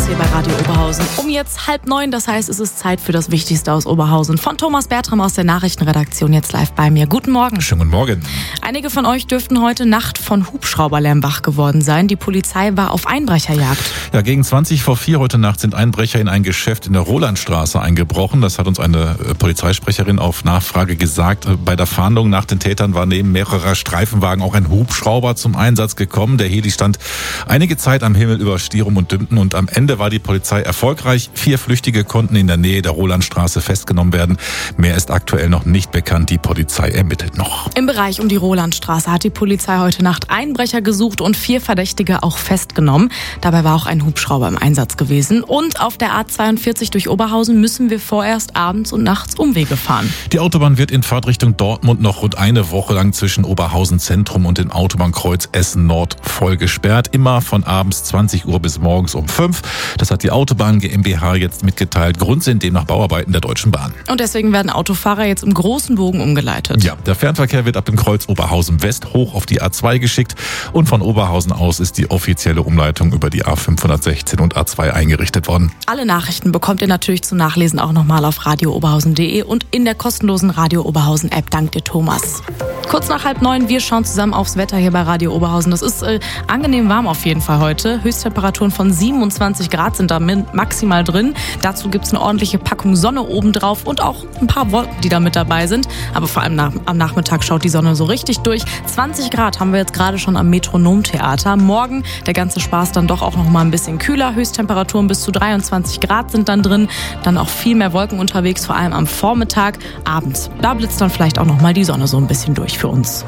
hier bei Radio Oberhausen. Um jetzt 8:30, das heißt, es ist Zeit für das Wichtigste aus Oberhausen. Von Thomas Bertram aus der Nachrichtenredaktion jetzt live bei mir. Guten Morgen. Schönen guten Morgen. Einige von euch dürften heute Nacht von Hubschrauberlärm wach geworden sein. Die Polizei war auf Einbrecherjagd. Ja, gegen 4:20 heute Nacht sind Einbrecher in ein Geschäft in der Rolandstraße eingebrochen. Das hat uns eine Polizeisprecherin auf Nachfrage gesagt. Bei der Fahndung nach den Tätern war neben mehrerer Streifenwagen auch ein Hubschrauber zum Einsatz gekommen. Der Heli stand einige Zeit am Himmel über Stierum und Dümpen und am Ende war die Polizei erfolgreich. 4 Flüchtige konnten in der Nähe der Rolandstraße festgenommen werden. Mehr ist aktuell noch nicht bekannt. Die Polizei ermittelt noch. Im Bereich um die Rolandstraße hat die Polizei heute Nacht Einbrecher gesucht und 4 Verdächtige auch festgenommen. Dabei war auch ein Hubschrauber im Einsatz gewesen. Und auf der A42 durch Oberhausen müssen wir vorerst abends und nachts Umwege fahren. Die Autobahn wird in Fahrtrichtung Dortmund noch rund eine Woche lang zwischen Oberhausen Zentrum und dem Autobahnkreuz Essen Nord voll gesperrt. Immer von abends 20 Uhr bis morgens um 5. Das hat die Autobahn GmbH jetzt mitgeteilt. Grund sind demnach Bauarbeiten der Deutschen Bahn. Und deswegen werden Autofahrer jetzt im großen Bogen umgeleitet. Ja, der Fernverkehr wird ab dem Kreuz Oberhausen West hoch auf die A2 geschickt. Und von Oberhausen aus ist die offizielle Umleitung über die A516 und A2 eingerichtet worden. Alle Nachrichten bekommt ihr natürlich zum Nachlesen auch nochmal auf radiooberhausen.de und in der kostenlosen Radio Oberhausen App. Dank dir, Thomas. Kurz nach 8:30, wir schauen zusammen aufs Wetter hier bei Radio Oberhausen. Das ist angenehm warm auf jeden Fall heute. Höchsttemperaturen von 27 Grad sind da maximal drin. Dazu gibt es eine ordentliche Packung Sonne obendrauf und auch ein paar Wolken, die da mit dabei sind. Aber vor allem am Nachmittag schaut die Sonne so richtig durch. 20 Grad haben wir jetzt gerade schon am Metronomtheater. Morgen der ganze Spaß dann doch auch noch mal ein bisschen kühler. Höchsttemperaturen bis zu 23 Grad sind dann drin. Dann auch viel mehr Wolken unterwegs, vor allem am Vormittag. Abends, da blitzt dann vielleicht auch noch mal die Sonne so ein bisschen durch für uns.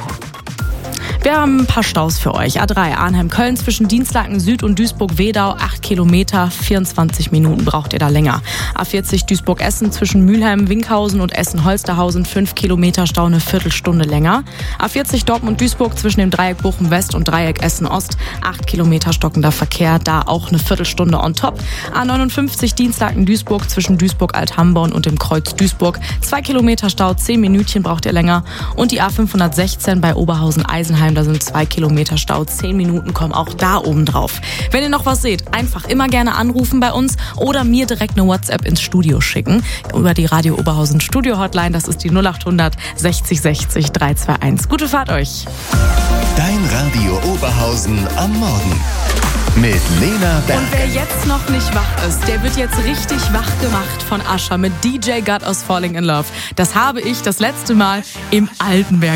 Wir haben ein paar Staus für euch. A3 Arnhem-Köln zwischen Dienstlaken Süd und Duisburg-Wedau 8 Kilometer, 24 Minuten braucht ihr da länger. A40 Duisburg-Essen zwischen Mülheim-Winkhausen und Essen-Holsterhausen 5 Kilometer Stau, eine Viertelstunde länger. A40 Dortmund-Duisburg zwischen dem Dreieck Bochum-West und Dreieck Essen-Ost 8 Kilometer stockender Verkehr, da auch eine Viertelstunde on top. A59 Dienstlaken-Duisburg zwischen Duisburg-Althamborn und dem Kreuz Duisburg 2 Kilometer Stau, 10 Minütchen braucht ihr länger. Und die A516 bei Oberhausen-Eisenheim, da sind 2 Kilometer Stau, 10 Minuten kommen auch da oben drauf. Wenn ihr noch was seht, einfach immer gerne anrufen bei uns oder mir direkt eine WhatsApp ins Studio schicken. Über die Radio Oberhausen Studio Hotline, das ist die 0800 60 60 321. Gute Fahrt euch. Dein Radio Oberhausen am Morgen. Mit Lena Berg. Und wer jetzt noch nicht wach ist, der wird jetzt richtig wach gemacht von Ascher mit DJ Got Us Falling in Love. Das habe ich das letzte Mal im Altenberg